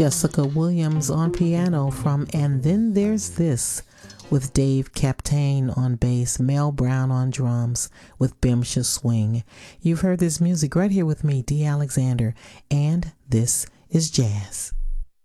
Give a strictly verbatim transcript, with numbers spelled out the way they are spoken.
Jessica Williams on piano from And Then There's This, with Dave Captain on bass, Mel Brown on drums, with Bimsha Swing. You've heard this music right here with me, Dee Alexander, and this is jazz.